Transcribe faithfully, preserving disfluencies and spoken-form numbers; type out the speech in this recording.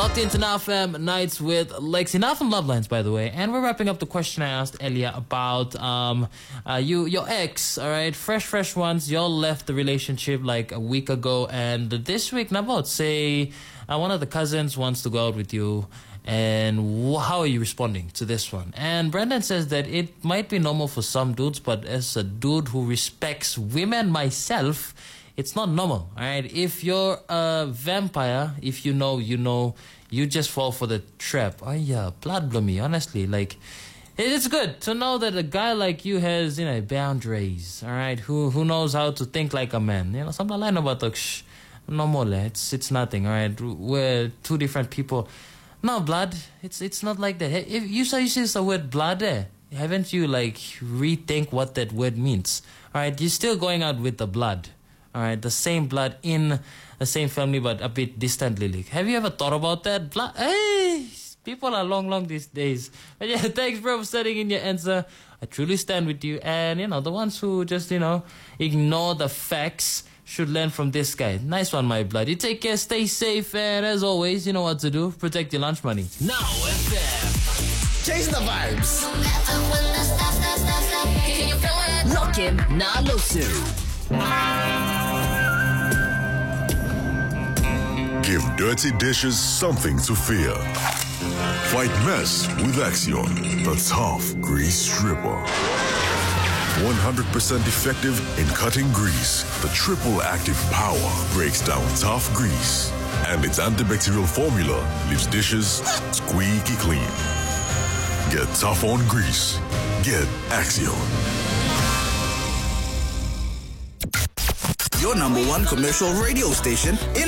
Locked into N A F M Nights with Lexi. N A F M Love Lines, by the way. And we're wrapping up the question I asked earlier about um, uh, you, your ex, all right? Fresh, fresh ones. Y'all left the relationship like a week ago. And this week, Nabot, say uh, one of the cousins wants to go out with you. And wh- how are you responding to this one? And Brendan says that it might be normal for some dudes, but as a dude who respects women myself, it's not normal, all right? If you're a vampire, if you know, you know, you just fall for the trap. Oh, yeah, blood bloomy, honestly. Like, it's good to know that a guy like you has, you know, boundaries, all right? Who who knows how to think like a man. You know, something like about like, shh, no more, it's, it's nothing, all right? We're two different people. No, blood, it's it's not like that. If you say you see the word blood there, haven't you, like, rethink what that word means? All right, you're still going out with the blood. All right, the same blood in the same family, but a bit distantly. Like, have you ever thought about that? Blood? Hey, people are long, long these days. But yeah, thanks, bro, for sending in your answer. I truly stand with you. And, you know, the ones who just, you know, ignore the facts should learn from this guy. Nice one, my blood. You take care, stay safe, and as always, you know what to do. Protect your lunch money. Now F M. Change the vibes. Lock in Nalosu. Give dirty dishes something to fear. Fight mess with Axion, the tough grease stripper. one hundred percent effective in cutting grease, the triple active power breaks down tough grease. And its antibacterial formula leaves dishes squeaky clean. Get tough on grease. Get Axion. Your number one commercial radio station in